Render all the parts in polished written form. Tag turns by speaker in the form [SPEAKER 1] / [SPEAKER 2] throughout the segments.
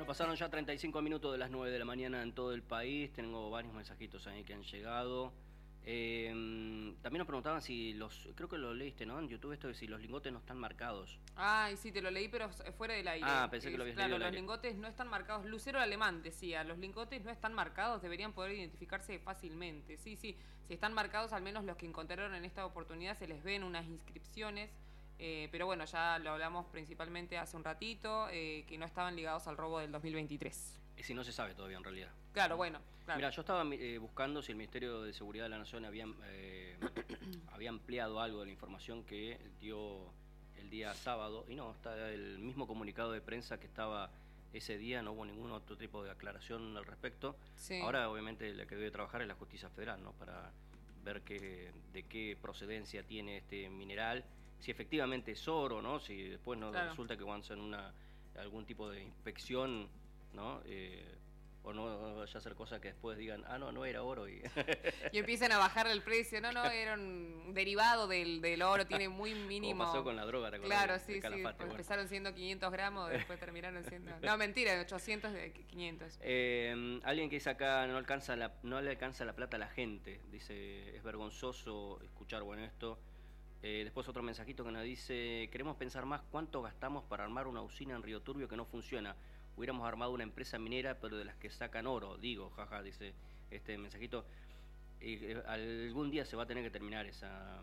[SPEAKER 1] Bueno, pasaron ya 35 minutos de las 9 de la mañana en todo el país. Tengo varios mensajitos ahí que han llegado. También nos preguntaban si creo que lo leíste, ¿no? En YouTube esto de si los lingotes no están marcados.
[SPEAKER 2] Ay, sí, te lo leí, pero fuera del aire.
[SPEAKER 1] Ah, pensé que lo habías leído
[SPEAKER 2] Claro,
[SPEAKER 1] al
[SPEAKER 2] los
[SPEAKER 1] aire.
[SPEAKER 2] lingotes no están marcados. Lucero Alemán decía, los lingotes no están marcados, deberían poder identificarse fácilmente. Sí, sí, si están marcados, al menos los que encontraron en esta oportunidad, se les ven unas inscripciones. Pero bueno, ya lo hablamos principalmente hace un ratito, que no estaban ligados al robo del 2023.
[SPEAKER 1] Y si no se sabe todavía en realidad.
[SPEAKER 2] Claro, bueno, claro.
[SPEAKER 1] Mira, yo estaba buscando si el Ministerio de Seguridad de la Nación había ampliado algo de la información que dio el día sábado, y no, está el mismo comunicado de prensa que estaba ese día, no hubo ningún otro tipo de aclaración al respecto.
[SPEAKER 2] Sí.
[SPEAKER 1] Ahora, obviamente, la que debe trabajar es la Justicia Federal, ¿no? Para ver de qué procedencia tiene este mineral, si efectivamente es oro, ¿no? Si después no resulta que cuando hacen algún tipo de inspección, ¿no? O no vaya a hacer cosas que después digan, no era oro y
[SPEAKER 2] empiezan a bajar el precio. No, era un derivado del oro, tiene muy mínimo.
[SPEAKER 1] Como pasó con la droga, ¿recuerdas?
[SPEAKER 2] Claro, sí, sí. Bueno. Empezaron siendo 500 gramos, después terminaron siendo... No, mentira, 800 de 500.
[SPEAKER 1] Alguien que dice acá, no le alcanza la plata a la gente. Dice, es vergonzoso escuchar, esto. Después otro mensajito que nos dice, queremos pensar más cuánto gastamos para armar una usina en Río Turbio que no funciona. Hubiéramos armado una empresa minera, pero de las que sacan oro, jaja, dice este mensajito. Algún día se va a tener que terminar esa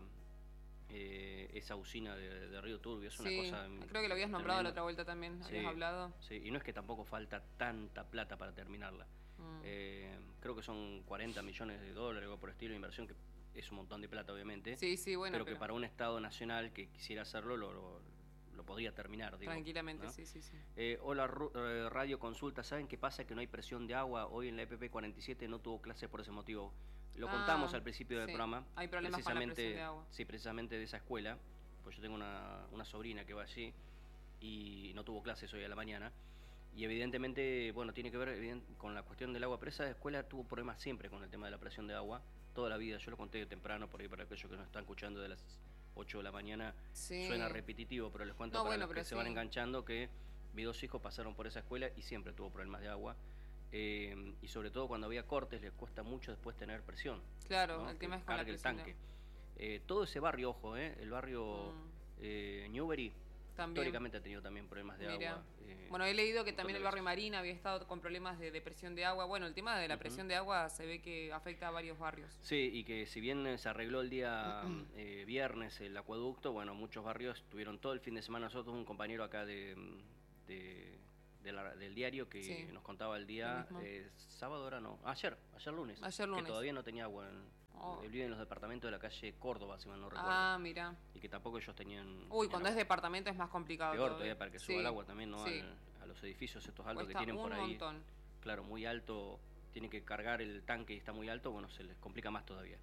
[SPEAKER 1] usina de Río Turbio, es una cosa...
[SPEAKER 2] Creo que lo habías nombrado la otra vuelta también, habías hablado.
[SPEAKER 1] Sí, y no es que tampoco falta tanta plata para terminarla. Creo que son 40 millones de dólares, algo por el estilo de inversión, que es un montón de plata, obviamente.
[SPEAKER 2] Sí, bueno.
[SPEAKER 1] Pero que para un Estado nacional que quisiera hacerlo, lo podría terminar, digo.
[SPEAKER 2] Tranquilamente, ¿no? Sí.
[SPEAKER 1] Hola, Radio Consulta. ¿Saben qué pasa? Que no hay presión de agua. Hoy en la EPP 47 no tuvo clases por ese motivo. Lo contamos al principio del programa.
[SPEAKER 2] Hay problemas con la presión de agua.
[SPEAKER 1] Sí, precisamente de esa escuela. Pues yo tengo una sobrina que va allí y no tuvo clases hoy a la mañana. Y evidentemente, tiene que ver con la cuestión del agua. Pero esa escuela tuvo problemas siempre con el tema de la presión de agua. Toda la vida. Yo lo conté temprano por ahí para aquellos que nos están escuchando de las 8 de la mañana. Suena repetitivo, pero les cuento para los que se van enganchando que mis dos hijos pasaron por esa escuela y siempre tuvo problemas de agua. Y sobre todo cuando había cortes les cuesta mucho después tener presión.
[SPEAKER 2] Claro, ¿no? El tema es con la presión.
[SPEAKER 1] El tanque. Todo ese barrio, ojo, el barrio Newbery, históricamente ha tenido también problemas de agua.
[SPEAKER 2] He leído que también el barrio Marina había estado con problemas de presión de agua. Bueno, el tema de la presión de agua se ve que afecta a varios barrios.
[SPEAKER 1] Sí, y que si bien se arregló el día viernes el acueducto, muchos barrios tuvieron todo el fin de semana. Nosotros, un compañero acá del diario que nos contaba el día sábado, ayer lunes, que todavía no tenía agua. Él vive en los departamentos de la calle Córdoba, si mal no recuerdo.
[SPEAKER 2] Ah, mira.
[SPEAKER 1] Y que tampoco ellos tenían
[SPEAKER 2] cuando
[SPEAKER 1] agua.
[SPEAKER 2] Es departamento es más complicado.
[SPEAKER 1] Peor todavía para que suba el agua también, ¿no? A los edificios estos altos que tienen por ahí.
[SPEAKER 2] Montón.
[SPEAKER 1] Claro, muy alto, tiene que cargar el tanque y está muy alto, se les complica más todavía.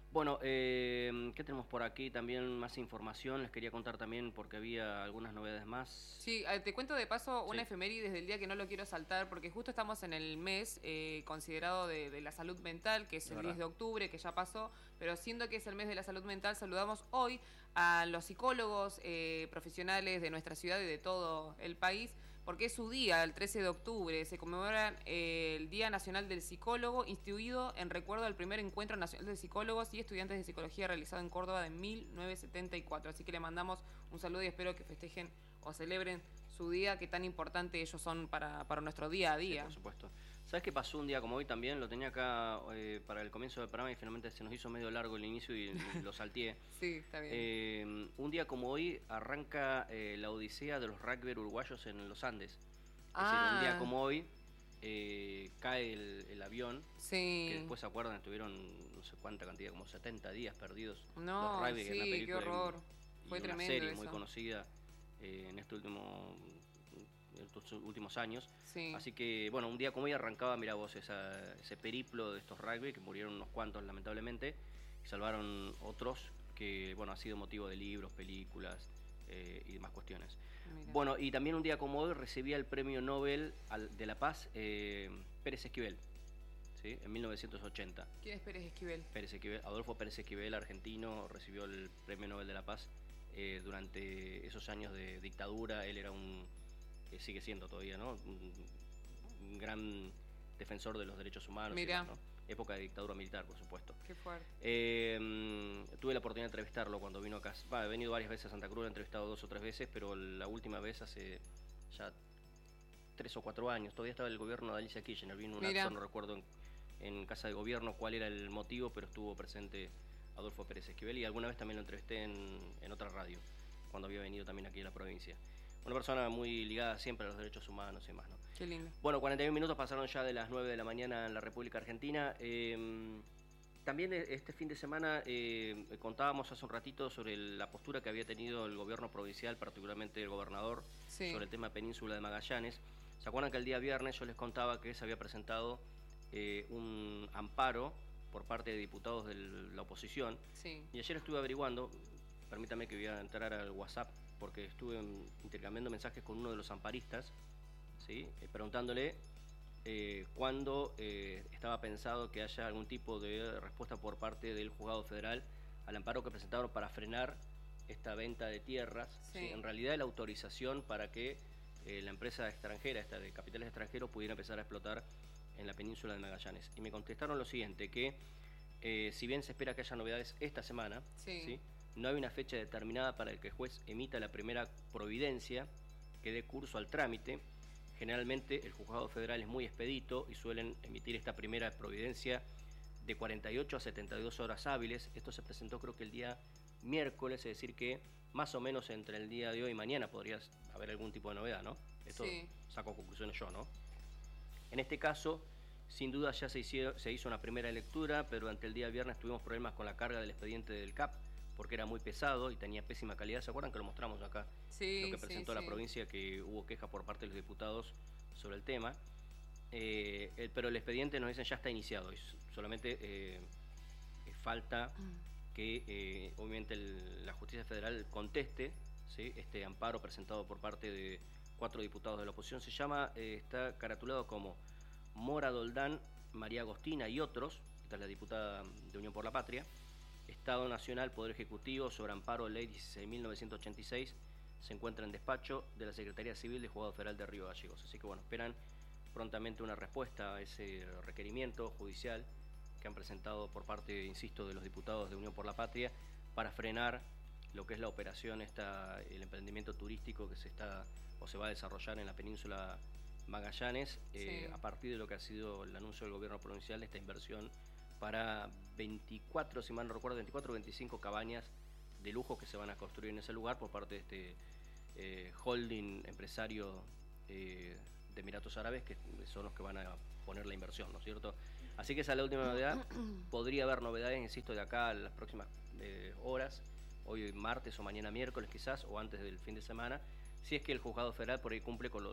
[SPEAKER 1] ¿Qué tenemos por aquí? También más información, les quería contar también porque había algunas novedades más.
[SPEAKER 2] Sí, te cuento de paso una efeméride del día que no lo quiero saltar porque justo estamos en el mes considerado de la salud mental, que es el 10 de octubre, que ya pasó, pero siendo que es el mes de la salud mental, saludamos hoy a los psicólogos profesionales de nuestra ciudad y de todo el país, porque es su día, el 13 de octubre, se conmemora el Día Nacional del Psicólogo, instituido en recuerdo al primer Encuentro Nacional de Psicólogos y Estudiantes de Psicología realizado en Córdoba de 1974. Así que le mandamos un saludo y espero que festejen o celebren su día, que tan importante ellos son para nuestro día a día.
[SPEAKER 1] Sí, por supuesto. ¿Sabes qué pasó un día como hoy también? Lo tenía acá para el comienzo del programa y finalmente se nos hizo medio largo el inicio y lo salteé.
[SPEAKER 2] Sí, está bien.
[SPEAKER 1] Un día como hoy arranca la odisea de los rugby uruguayos en los Andes. Es decir, un día como hoy cae el avión, que después se acuerdan, estuvieron no sé cuánta cantidad, como 70 días perdidos.
[SPEAKER 2] No,
[SPEAKER 1] los rugby,
[SPEAKER 2] sí,
[SPEAKER 1] en la película,
[SPEAKER 2] qué horror.
[SPEAKER 1] Y
[SPEAKER 2] fue
[SPEAKER 1] una
[SPEAKER 2] tremendo
[SPEAKER 1] serie
[SPEAKER 2] eso.
[SPEAKER 1] muy conocida en estos últimos años.
[SPEAKER 2] Sí.
[SPEAKER 1] Así que, un día como hoy arrancaba, mirá vos, ese periplo de estos rugby, que murieron unos cuantos lamentablemente, y salvaron otros que, ha sido motivo de libros, películas y demás cuestiones.
[SPEAKER 2] Mira.
[SPEAKER 1] Y también un día como hoy recibía el premio Nobel de la Paz Pérez Esquivel, ¿sí? En 1980.
[SPEAKER 2] ¿Quién es Pérez Esquivel?
[SPEAKER 1] Adolfo Pérez Esquivel, argentino, recibió el premio Nobel de la Paz durante esos años de dictadura. Él era sigue siendo todavía, ¿no? gran defensor de los derechos humanos.
[SPEAKER 2] Mirá.
[SPEAKER 1] ¿No? Época de dictadura militar, por supuesto.
[SPEAKER 2] Qué fuerte.
[SPEAKER 1] Tuve la oportunidad de entrevistarlo cuando vino acá. He venido varias veces a Santa Cruz, lo he entrevistado 2 o 3 veces, pero la última vez hace ya 3 o 4 años. Todavía estaba el gobierno de Alicia Kirchner. Vino un acto, no recuerdo en Casa de Gobierno cuál era el motivo, pero estuvo presente Adolfo Pérez Esquivel, y alguna vez también lo entrevisté en otra radio, cuando había venido también aquí a la provincia. Una persona muy ligada siempre a los derechos humanos y demás, ¿no?
[SPEAKER 2] Qué lindo.
[SPEAKER 1] Bueno, 41 minutos pasaron ya de las 9 de la mañana en la República Argentina. También este fin de semana contábamos hace un ratito sobre la postura que había tenido el gobierno provincial, particularmente el gobernador, sobre el tema Península de Magallanes. ¿Se acuerdan que el día viernes yo les contaba que se había presentado un amparo por parte de diputados de la oposición?
[SPEAKER 2] Sí.
[SPEAKER 1] Y ayer estuve averiguando, permítame que voy a entrar al WhatsApp, porque estuve intercambiando mensajes con uno de los amparistas, ¿sí? Preguntándole cuándo estaba pensado que haya algún tipo de respuesta por parte del Juzgado Federal al amparo que presentaron para frenar esta venta de tierras.
[SPEAKER 2] Sí.
[SPEAKER 1] ¿Sí? En realidad la autorización para que la empresa extranjera, esta de capitales extranjeros, pudiera empezar a explotar en la península de Magallanes. Y me contestaron lo siguiente, que si bien se espera que haya novedades esta semana, ¿sí? No hay una fecha determinada para el que el juez emita la primera providencia que dé curso al trámite. Generalmente el juzgado federal es muy expedito y suelen emitir esta primera providencia de 48 a 72 horas hábiles. Esto se presentó creo que el día miércoles, es decir que más o menos entre el día de hoy y mañana podría haber algún tipo de novedad, ¿no? Esto saco conclusiones yo, ¿no? En este caso, sin duda ya se hizo una primera lectura, pero durante el día viernes tuvimos problemas con la carga del expediente del CAP, porque era muy pesado y tenía pésima calidad. ¿Se acuerdan que lo mostramos acá?
[SPEAKER 2] Sí,
[SPEAKER 1] lo que presentó la provincia, que hubo queja por parte de los diputados sobre el tema. Pero el expediente nos dicen ya está iniciado. Y solamente falta que obviamente la justicia federal conteste, ¿sí? Este amparo presentado por parte de 4 diputados de la oposición. Está caratulado como Mora Doldán, María Agostina y otros. Esta es la diputada de Unión por la Patria. Estado Nacional, Poder Ejecutivo, sobre amparo de ley 16.986, se encuentra en despacho de la Secretaría Civil del Juzgado Federal de Río Gallegos. Así que bueno, esperan prontamente una respuesta a ese requerimiento judicial que han presentado por parte, insisto, de los diputados de Unión por la Patria para frenar lo que es la operación, el emprendimiento turístico que se va a desarrollar en la península Magallanes, a partir de lo que ha sido el anuncio del gobierno provincial de esta inversión para 24, si mal no recuerdo, 24 o 25 cabañas de lujo que se van a construir en ese lugar por parte de este holding empresario de Emiratos Árabes, que son los que van a poner la inversión, ¿no es cierto? Así que esa es la última novedad. Podría haber novedades, insisto, de acá a las próximas horas, hoy martes o mañana miércoles quizás, o antes del fin de semana, si es que el Juzgado Federal por ahí cumple con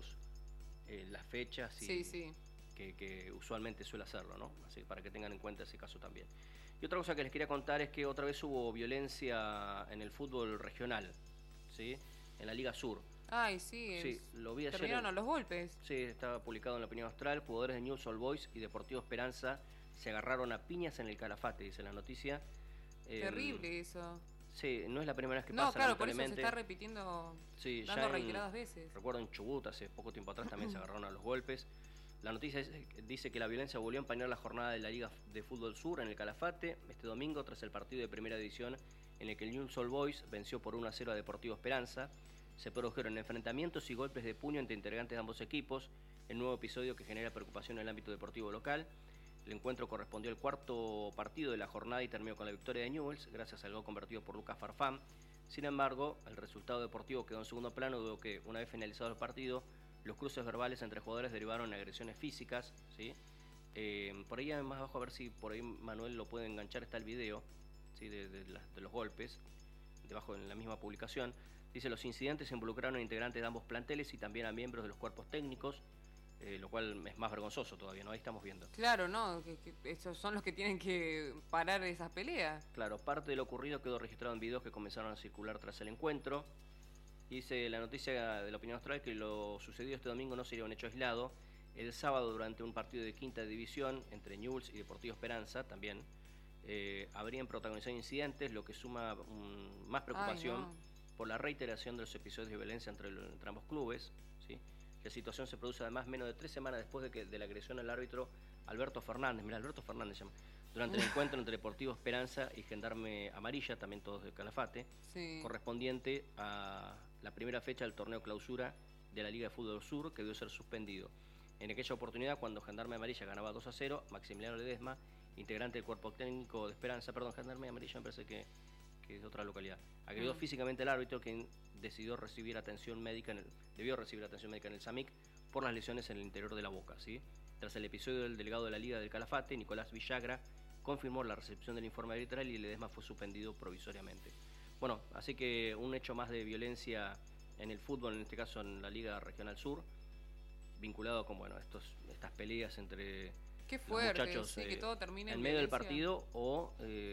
[SPEAKER 1] las fechas y que usualmente suele hacerlo, ¿no? Así para que tengan en cuenta ese caso también. Y otra cosa que les quería contar es que otra vez hubo violencia en el fútbol regional, ¿sí? En la Liga Sur.
[SPEAKER 2] Ay, sí,
[SPEAKER 1] lo vi ayer.
[SPEAKER 2] Terminaron los golpes.
[SPEAKER 1] Sí, estaba publicado en la Opinión Austral. Jugadores de Newell's Old Boys y Deportivo Esperanza se agarraron a piñas en el Calafate, dice la noticia.
[SPEAKER 2] Terrible eso.
[SPEAKER 1] Sí, no es la primera vez que pasa.
[SPEAKER 2] No, claro, por eso se está repitiendo, dando reiteradas veces.
[SPEAKER 1] Recuerdo en Chubut, hace poco tiempo atrás, también se agarraron a los golpes. La noticia dice que la violencia volvió a empañar la jornada de la Liga de Fútbol Sur en el Calafate este domingo, tras el partido de primera división en el que el Newell's Old Boys venció por 1-0 a Deportivo Esperanza. Se produjeron enfrentamientos y golpes de puño entre integrantes de ambos equipos, el nuevo episodio que genera preocupación en el ámbito deportivo local. El encuentro correspondió al cuarto partido de la jornada y terminó con la victoria de Newell's, gracias al gol convertido por Lucas Farfán. Sin embargo, el resultado deportivo quedó en segundo plano, debido a que, una vez finalizado el partido, los cruces verbales entre jugadores derivaron en agresiones físicas, ¿sí? Por ahí más abajo, a ver si por ahí Manuel lo puede enganchar, está el video, ¿sí? de los golpes, debajo en la misma publicación. Dice, los incidentes involucraron a integrantes de ambos planteles y también a miembros de los cuerpos técnicos, lo cual es más vergonzoso todavía, ¿no? Ahí estamos viendo.
[SPEAKER 2] Claro, ¿no? Que esos son los que tienen que parar esas peleas.
[SPEAKER 1] Claro, parte de lo ocurrido quedó registrado en videos que comenzaron a circular tras el encuentro. Dice la noticia de la Opinión Austral que lo sucedido este domingo no sería un hecho aislado. El sábado, durante un partido de quinta división entre Newell's y Deportivo Esperanza, también habrían protagonizado incidentes, lo que suma más preocupación por la reiteración de los episodios de violencia entre ambos clubes, ¿sí? La situación se produce además menos de 3 semanas después de la agresión al árbitro Alberto Fernández. Mira, Alberto Fernández se llama. Durante el encuentro entre Deportivo Esperanza y Gendarme Amarilla, también todos de Calafate, correspondiente a la primera fecha del torneo clausura de la Liga de Fútbol Sur, que debió ser suspendido. En aquella oportunidad, cuando Gendarme Amarilla ganaba 2-0, Maximiliano Ledesma, integrante del cuerpo técnico de Esperanza, Gendarme Amarilla me parece que es otra localidad, agredió físicamente al árbitro, quien debió recibir atención médica en el SAMIC por las lesiones en el interior de la boca, ¿sí? Tras el episodio del delegado de la Liga del Calafate, Nicolás Villagra, confirmó la recepción del informe arbitral y Ledesma fue suspendido provisoriamente. Bueno, así que un hecho más de violencia en el fútbol, en este caso en la Liga Regional Sur, vinculado con estas peleas entre los muchachos
[SPEAKER 2] que todo termine
[SPEAKER 1] en medio del partido o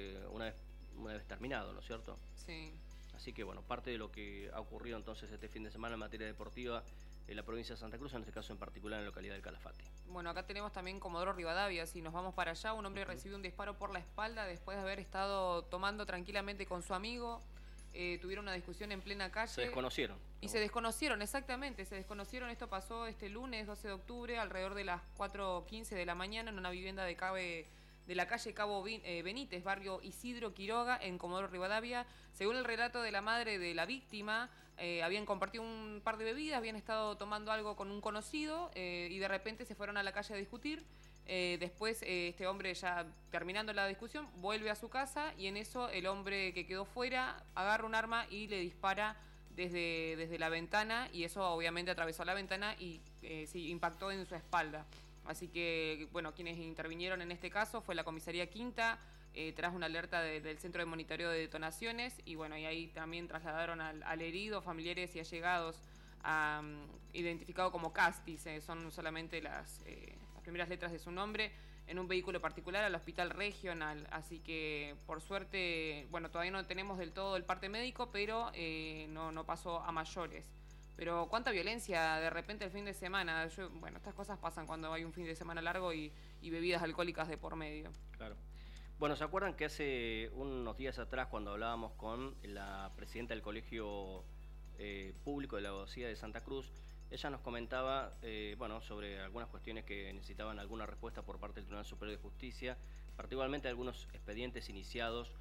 [SPEAKER 1] una vez terminado, ¿no es cierto?
[SPEAKER 2] Sí.
[SPEAKER 1] Así que parte de lo que ha ocurrido entonces este fin de semana en materia deportiva en la provincia de Santa Cruz, en este caso en particular en la localidad del Calafate.
[SPEAKER 2] Bueno, acá tenemos también Comodoro Rivadavia, si nos vamos para allá, un hombre recibió un disparo por la espalda después de haber estado tomando tranquilamente con su amigo. Tuvieron una discusión en plena calle.
[SPEAKER 1] Se desconocieron.
[SPEAKER 2] Y se desconocieron, exactamente, esto pasó este lunes 12 de octubre alrededor de las 4:15 de la mañana en una vivienda de la calle Cabo Benítez, barrio Isidro Quiroga, en Comodoro Rivadavia. Según el relato de la madre de la víctima, habían compartido un par de bebidas, habían estado tomando algo con un conocido y de repente se fueron a la calle a discutir. Después este hombre, ya terminando la discusión, vuelve a su casa y en eso el hombre que quedó fuera agarra un arma y le dispara desde la ventana, y eso obviamente atravesó la ventana y impactó en su espalda. Así que, quienes intervinieron en este caso fue la comisaría Quinta, tras una alerta del Centro de Monitoreo de Detonaciones, y y ahí también trasladaron al herido, familiares y allegados, identificado como Castis, son solamente las primeras letras de su nombre, en un vehículo particular al Hospital Regional. Así que, por suerte, todavía no tenemos del todo el parte médico, pero no pasó a mayores. Pero cuánta violencia de repente el fin de semana. Estas cosas pasan cuando hay un fin de semana largo y bebidas alcohólicas de por medio.
[SPEAKER 1] Claro. ¿Se acuerdan que hace unos días atrás, cuando hablábamos con la presidenta del Colegio Público de la Abogacía de Santa Cruz, ella nos comentaba sobre algunas cuestiones que necesitaban alguna respuesta por parte del Tribunal Superior de Justicia, particularmente algunos expedientes iniciados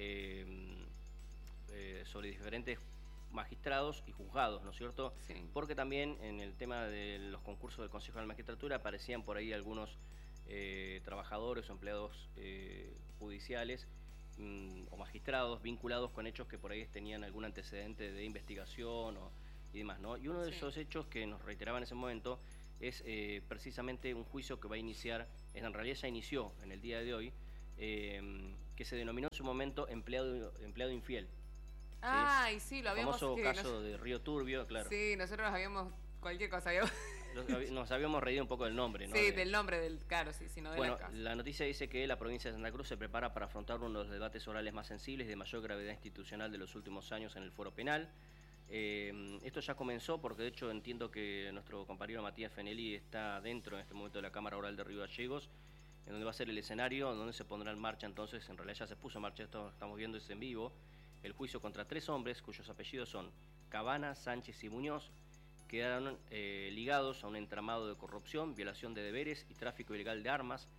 [SPEAKER 1] sobre diferentes magistrados y juzgados, ¿no es cierto?
[SPEAKER 2] Sí.
[SPEAKER 1] Porque también en el tema de los concursos del Consejo de la Magistratura aparecían por ahí algunos trabajadores o empleados judiciales o magistrados vinculados con hechos que por ahí tenían algún antecedente de investigación y demás, ¿no? Y uno de esos hechos que nos reiteraba en ese momento es precisamente un juicio que va a iniciar, en realidad ya inició en el día de hoy, que se denominó en su momento empleado infiel.
[SPEAKER 2] Ay, sí, lo habíamos...
[SPEAKER 1] El famoso caso de Río Turbio, claro.
[SPEAKER 2] Sí, nosotros habíamos cualquier cosa.
[SPEAKER 1] Nos habíamos reído un poco del nombre, ¿no?
[SPEAKER 2] Sí, del nombre, claro, sí, sino de la casa.
[SPEAKER 1] La noticia dice que la provincia de Santa Cruz se prepara para afrontar uno de los debates orales más sensibles y de mayor gravedad institucional de los últimos años en el foro penal. Esto ya comenzó porque de hecho entiendo que nuestro compañero Matías Fenelli está dentro en este momento de la Cámara Oral de Río Gallegos, en donde va a ser el escenario, donde se pondrá en marcha entonces, en realidad ya se puso en marcha, esto estamos viendo es en vivo, el juicio contra 3 hombres cuyos apellidos son Cabana, Sánchez y Muñoz, quedaron ligados a un entramado de corrupción, violación de deberes y tráfico ilegal de armas.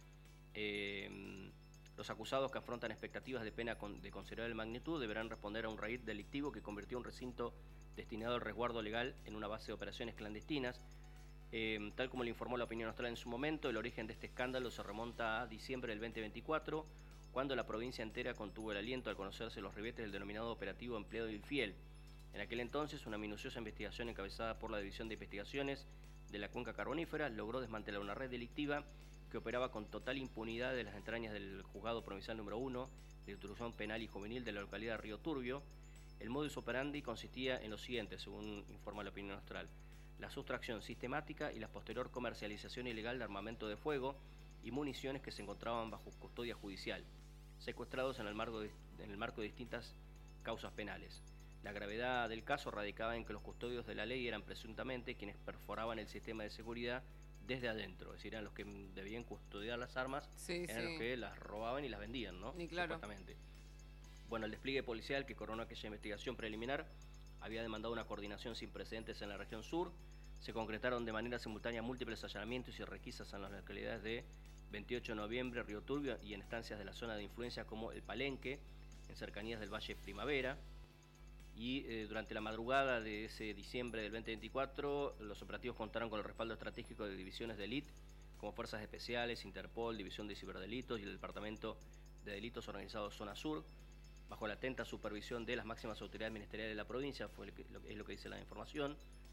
[SPEAKER 1] Los acusados, que afrontan expectativas de pena de considerable magnitud, deberán responder a un raid delictivo que convirtió un recinto destinado al resguardo legal en una base de operaciones clandestinas. Tal como le informó la opinión austral en su momento, el origen de este escándalo se remonta a diciembre del 2024, cuando la provincia entera contuvo el aliento al conocerse los ribetes del denominado operativo empleado infiel. En aquel entonces, una minuciosa investigación encabezada por la División de Investigaciones de la Cuenca Carbonífera logró desmantelar una red delictiva que operaba con total impunidad de las entrañas del Juzgado Provincial número 1 de Instrucción Penal y Juvenil de la localidad de Río Turbio. El modus operandi consistía en lo siguiente, según informa la opinión austral: la sustracción sistemática y la posterior comercialización ilegal de armamento de fuego y municiones que se encontraban bajo custodia judicial, secuestrados en el marco de distintas causas penales. La gravedad del caso radicaba en que los custodios de la ley eran presuntamente quienes perforaban el sistema de seguridad desde adentro, es decir, eran los que debían custodiar las armas, eran los que las robaban y las vendían, ¿no?
[SPEAKER 2] Y claro.
[SPEAKER 1] Supuestamente. Bueno, el despliegue policial que coronó aquella investigación preliminar había demandado una coordinación sin precedentes en la región sur, se concretaron de manera simultánea múltiples allanamientos y requisas en las localidades de 28 de noviembre, Río Turbio, y en estancias de la zona de influencia como El Palenque, en cercanías del Valle Primavera. Y durante la madrugada de ese diciembre del 2024, los operativos contaron con el respaldo estratégico de divisiones de élite, como Fuerzas Especiales, Interpol, División de Ciberdelitos y el Departamento de Delitos Organizados Zona Sur, bajo la atenta supervisión de las máximas autoridades ministeriales de la provincia, es lo que dice la información.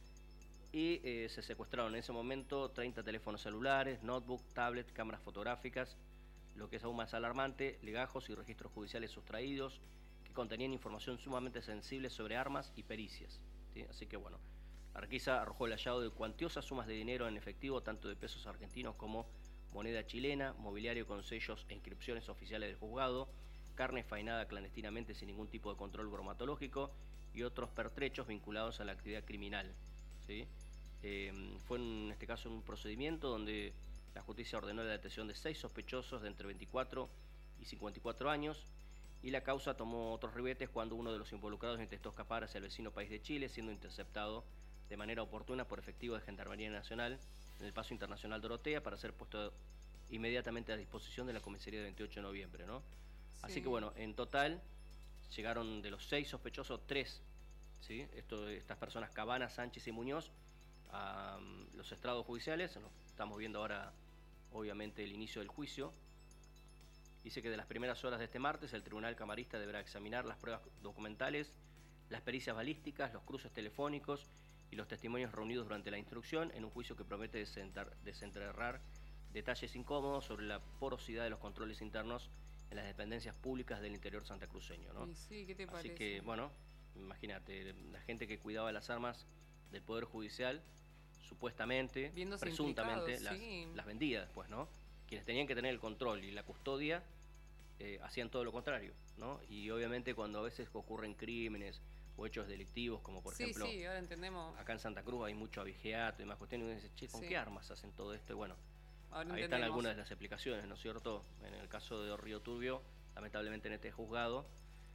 [SPEAKER 1] Y se secuestraron en ese momento 30 teléfonos celulares, notebook, tablet, cámaras fotográficas, lo que es aún más alarmante, legajos y registros judiciales sustraídos que contenían información sumamente sensible sobre armas y pericias, ¿sí? Así que bueno, la requisa arrojó el hallado de cuantiosas sumas de dinero en efectivo, tanto de pesos argentinos como moneda chilena, mobiliario con sellos e inscripciones oficiales del juzgado, carne faenada clandestinamente sin ningún tipo de control bromatológico y otros pertrechos vinculados a la actividad criminal, ¿sí? Fue en este caso un procedimiento donde la justicia ordenó la detención de 6 sospechosos de entre 24 y 54 años y la causa tomó otros ribetes cuando uno de los involucrados intentó escapar hacia el vecino país de Chile, siendo interceptado de manera oportuna por efectivos de Gendarmería Nacional en el Paso Internacional Dorotea para ser puesto inmediatamente a disposición de la comisaría de 28 de noviembre, ¿no? Sí. Así que bueno, en total llegaron de los 6 sospechosos 3, ¿sí? Estas personas Cabana, Sánchez y Muñoz a los estrados judiciales. Estamos viendo ahora obviamente el inicio del juicio. Dice que de las primeras horas de este martes el tribunal camarista deberá examinar las pruebas documentales, las pericias balísticas, los cruces telefónicos y los testimonios reunidos durante la instrucción en un juicio que promete desenterrar detalles incómodos sobre la porosidad de los controles internos en las dependencias públicas del interior santacruceño, ¿no?
[SPEAKER 2] Sí, ¿qué te parece?
[SPEAKER 1] Así que, bueno, imagínate, la gente que cuidaba las armas del Poder Judicial, supuestamente,
[SPEAKER 2] viéndose
[SPEAKER 1] presuntamente,
[SPEAKER 2] sí,
[SPEAKER 1] las vendía después, ¿no? Quienes tenían que tener el control y la custodia hacían todo lo contrario, ¿no? Y obviamente cuando a veces ocurren crímenes o hechos delictivos, como por ejemplo,
[SPEAKER 2] sí, ahora entendemos.
[SPEAKER 1] Acá en Santa Cruz hay mucho abigeato y más cuestiones, y uno dice, che, ¿con qué armas hacen todo esto? Y bueno,
[SPEAKER 2] ahora
[SPEAKER 1] ahí están algunas de las explicaciones, ¿no es cierto? En el caso de Río Turbio, lamentablemente en este juzgado,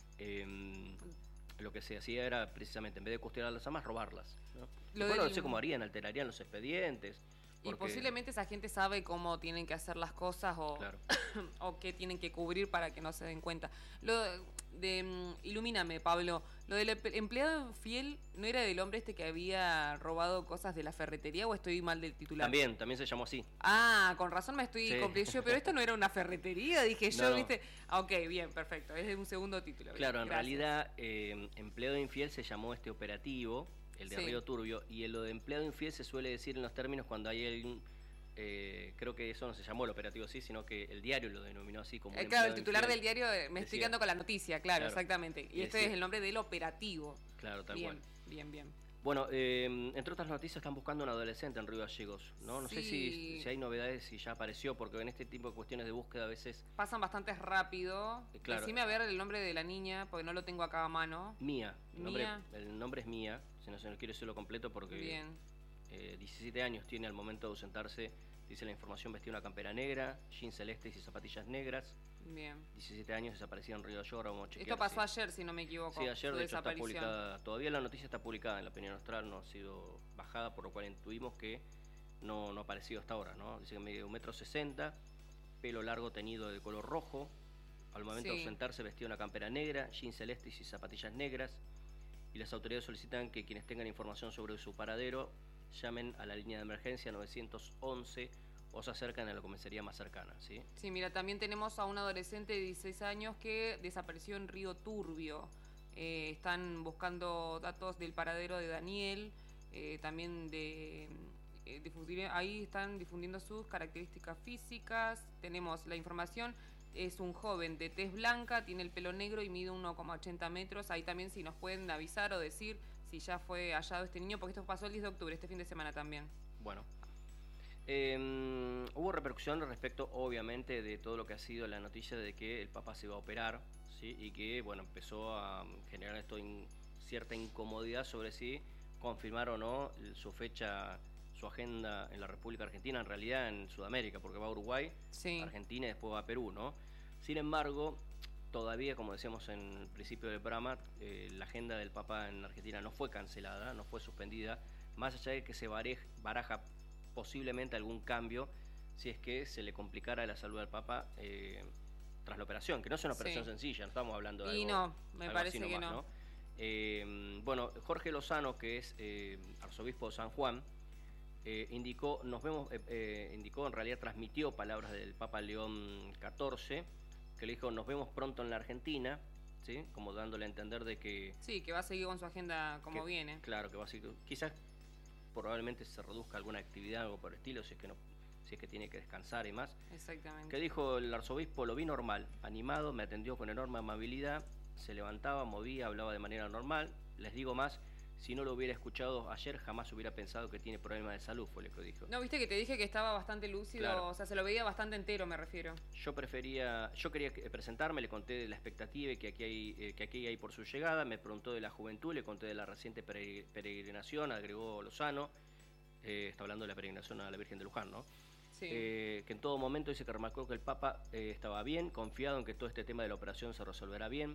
[SPEAKER 1] lo que se hacía era precisamente, en vez de custodiar las armas, robarlas, ¿no? Bueno, no sé cómo harían, alterarían los expedientes.
[SPEAKER 2] Porque... Y posiblemente esa gente sabe cómo tienen que hacer las cosas o,
[SPEAKER 1] claro,
[SPEAKER 2] o qué tienen que cubrir para que no se den cuenta. Ilumíname, Pablo, lo del empleado infiel, ¿no era del hombre este que había robado cosas de la ferretería o estoy mal del titular?
[SPEAKER 1] También se llamó así.
[SPEAKER 2] Ah, con razón me estoy complicando, pero esto no era una ferretería, dije yo, ¿viste? Ok, bien, perfecto, es un segundo título.
[SPEAKER 1] Claro, en realidad, empleado infiel se llamó este operativo, el de Río Turbio, y lo de empleado infiel se suele decir en los términos cuando hay algún... creo que eso no se llamó el operativo así, sino que el diario lo denominó así como
[SPEAKER 2] claro, el titular del diario me estoy quedando con la noticia, claro, exactamente. Y este es el nombre del operativo.
[SPEAKER 1] Claro, tal cual.
[SPEAKER 2] Bien.
[SPEAKER 1] Bueno, entre otras noticias están buscando a un adolescente en Río Gallegos, ¿no? No sé si hay novedades, si ya apareció, porque en este tipo de cuestiones de búsqueda a veces...
[SPEAKER 2] Pasan bastante rápido.
[SPEAKER 1] Claro.
[SPEAKER 2] Decime a ver el nombre de la niña, porque no lo tengo acá a mano.
[SPEAKER 1] Mía. El nombre es Mía, si no quiero decirlo completo porque...
[SPEAKER 2] Bien.
[SPEAKER 1] 17 años tiene al momento de ausentarse, dice la información, vestía una campera negra, jeans celestes y zapatillas negras.
[SPEAKER 2] Bien.
[SPEAKER 1] 17 años, desaparecía en Río de Janeiro, vamos a chequear.
[SPEAKER 2] Esto pasó ayer, si no me equivoco.
[SPEAKER 1] Sí, ayer de hecho está publicada, todavía la noticia está publicada en la Opinión Austral, no ha sido bajada, por lo cual intuimos que no ha aparecido hasta ahora, ¿no? Dice que mide 1,60 m, pelo largo teñido de color rojo, al momento de ausentarse vestía una campera negra, jeans celestes y zapatillas negras, y las autoridades solicitan que quienes tengan información sobre su paradero llamen a la línea de emergencia 911 o se acercan a la comisaría más cercana, ¿sí?
[SPEAKER 2] Sí, mira, también tenemos a un adolescente de 16 años que desapareció en Río Turbio. Están buscando datos del paradero de Daniel, también ahí están difundiendo sus características físicas. Tenemos la información, es un joven de tez blanca, tiene el pelo negro y mide 1,80 metros. Ahí también si nos pueden avisar o decir si ya fue hallado este niño, porque esto pasó el 10 de octubre, este fin de semana también.
[SPEAKER 1] Bueno. Hubo repercusión respecto, obviamente, de todo lo que ha sido la noticia de que el papá se iba a operar, ¿sí? Y que, bueno, empezó a generar esto cierta incomodidad sobre si confirmar o no su fecha, su agenda en la República Argentina, en realidad en Sudamérica, porque va a Uruguay, Argentina y después va a Perú, ¿no? Sin embargo, todavía, como decíamos en el principio del programa, la agenda del Papa en Argentina no fue cancelada, no fue suspendida, más allá de que se baraja posiblemente algún cambio si es que se le complicara la salud al Papa tras la operación, que no es una operación sencilla, no estamos hablando de
[SPEAKER 2] algo. Y no, me parece
[SPEAKER 1] nomás,
[SPEAKER 2] que no.
[SPEAKER 1] Bueno, Jorge Lozano, que es arzobispo de San Juan, indicó, en realidad transmitió palabras del Papa León XIV, que le dijo, nos vemos pronto en la Argentina, ¿sí? Como dándole a entender de que...
[SPEAKER 2] Sí, que va a seguir con su agenda como viene.
[SPEAKER 1] Claro, que va a seguir, quizás probablemente se reduzca alguna actividad o algo por el estilo, si es que tiene que descansar y más.
[SPEAKER 2] Exactamente.
[SPEAKER 1] Que dijo el arzobispo, lo vi normal, animado, me atendió con enorme amabilidad, se levantaba, movía, hablaba de manera normal. Les digo más, si no lo hubiera escuchado ayer, jamás hubiera pensado que tiene problemas de salud, fue lo que dijo.
[SPEAKER 2] No, viste que te dije que estaba bastante lúcido, claro. O sea, se lo veía bastante entero, me refiero.
[SPEAKER 1] Yo quería presentarme, le conté de la expectativa que aquí hay por su llegada, me preguntó de la juventud, le conté de la reciente peregrinación, agregó Lozano, está hablando de la peregrinación a la Virgen de Luján, ¿no?
[SPEAKER 2] Sí.
[SPEAKER 1] Que en todo momento dice que remarcó que el Papa estaba bien, confiado en que todo este tema de la operación se resolverá bien,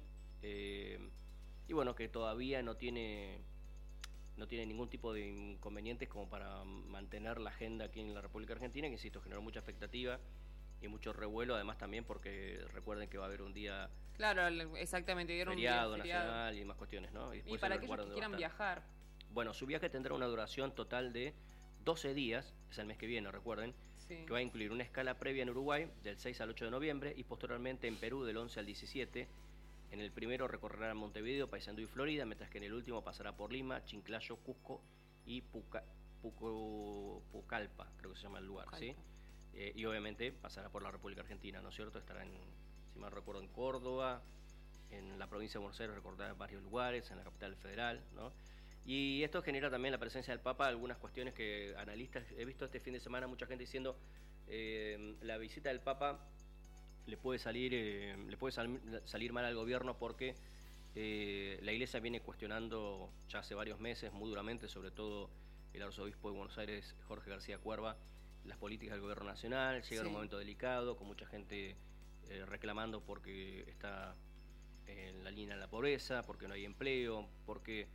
[SPEAKER 1] y bueno, que todavía no tiene ningún tipo de inconvenientes como para mantener la agenda aquí en la República Argentina, que insisto, generó mucha expectativa y mucho revuelo, además también porque recuerden que va a haber un día...
[SPEAKER 2] Claro, exactamente,
[SPEAKER 1] feriado nacional y más cuestiones, ¿no?
[SPEAKER 2] Y para aquellos que quieran viajar.
[SPEAKER 1] Bueno, su viaje tendrá una duración total de 12 días, es el mes que viene, recuerden, que va a incluir una escala previa en Uruguay del 6 al 8 de noviembre y posteriormente en Perú del 11 al 17. En el primero recorrerá Montevideo, Paysandú y Florida, mientras que en el último pasará por Lima, Chiclayo, Cusco y Pucallpa, creo que se llama el lugar, ¿sí? Y obviamente pasará por la República Argentina, ¿no es cierto? Estará, si mal recuerdo, en Córdoba, en la provincia de Buenos Aires recorrerá varios lugares, en la capital federal, ¿no? Y esto genera también la presencia del Papa, algunas cuestiones que analistas, he visto este fin de semana mucha gente diciendo, la visita del Papa le puede salir mal al gobierno porque la Iglesia viene cuestionando ya hace varios meses muy duramente, sobre todo el arzobispo de Buenos Aires, Jorge García Cuerva, las políticas del gobierno nacional. Llega un momento delicado, con mucha gente reclamando porque está en la línea de la pobreza, porque no hay empleo, porque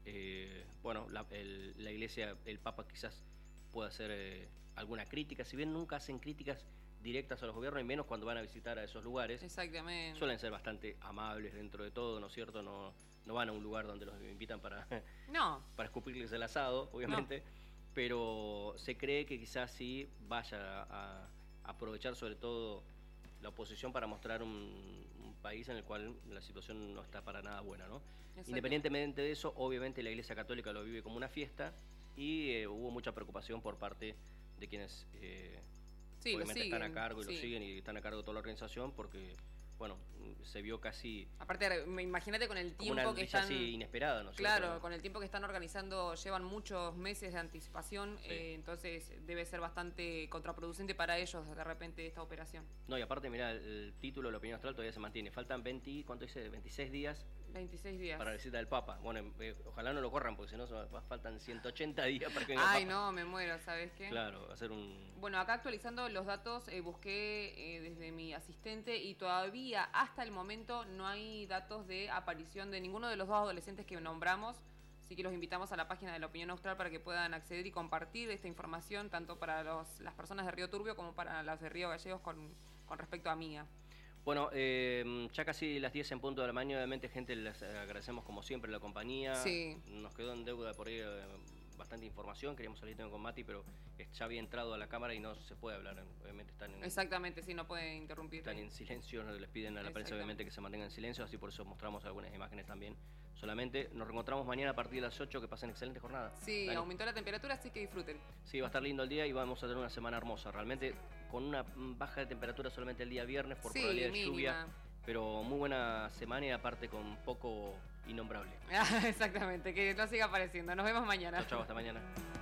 [SPEAKER 1] la Iglesia, el Papa quizás pueda hacer alguna crítica, si bien nunca hacen críticas directas a los gobiernos y menos cuando van a visitar a esos lugares.
[SPEAKER 2] Exactamente.
[SPEAKER 1] Suelen ser bastante amables dentro de todo, ¿no es cierto? No van a un lugar donde los invitan para escupirles el asado, obviamente, pero se cree que quizás sí vaya a aprovechar sobre todo la oposición para mostrar un país en el cual la situación no está para nada buena, ¿no? Independientemente de eso, obviamente la Iglesia Católica lo vive como una fiesta y hubo mucha preocupación por parte de quienes obviamente están a cargo y lo siguen y están a cargo de toda la organización porque, bueno, se vio casi...
[SPEAKER 2] Aparte, imagínate con el tiempo
[SPEAKER 1] una
[SPEAKER 2] que están...
[SPEAKER 1] así inesperada, ¿no?
[SPEAKER 2] Claro, con el tiempo que están organizando, llevan muchos meses de anticipación, entonces debe ser bastante contraproducente para ellos de repente esta operación.
[SPEAKER 1] No, y aparte, mirá, el título de la opinión astral todavía se mantiene. Faltan 26 días
[SPEAKER 2] 26 días.
[SPEAKER 1] Para la visita del Papa. Bueno, ojalá no lo corran, porque si no faltan 180 días para que venga el Papa.
[SPEAKER 2] No, me muero, ¿sabes qué?
[SPEAKER 1] Claro, hacer un...
[SPEAKER 2] Bueno, acá actualizando los datos, busqué desde mi asistente y todavía hasta el momento no hay datos de aparición de ninguno de los dos adolescentes que nombramos. Así que los invitamos a la página de la Opinión Austral para que puedan acceder y compartir esta información tanto para las personas de Río Turbio como para las de Río Gallegos con respecto a Mía.
[SPEAKER 1] Bueno, ya casi las 10 en punto de la mañana, obviamente, gente, les agradecemos como siempre la compañía.
[SPEAKER 2] Sí.
[SPEAKER 1] Nos quedó en deuda por ahí bastante información, queríamos salir con Mati, pero ya había entrado a la cámara y no se puede hablar, obviamente están en...
[SPEAKER 2] Exactamente, sí, no puede interrumpir.
[SPEAKER 1] Están en silencio, les piden a la prensa obviamente que se mantenga en silencio, así por eso mostramos algunas imágenes también. Solamente nos reencontramos mañana a partir de las 8, que pasen excelente jornada.
[SPEAKER 2] Sí, Dani. Aumentó la temperatura, así que disfruten.
[SPEAKER 1] Sí, va a estar lindo el día y vamos a tener una semana hermosa, realmente con una baja de temperatura solamente el día viernes por probabilidad de lluvia, pero muy buena semana y aparte con poco innombrable.
[SPEAKER 2] Exactamente, que no siga apareciendo. Nos vemos mañana.
[SPEAKER 1] Chao, hasta mañana.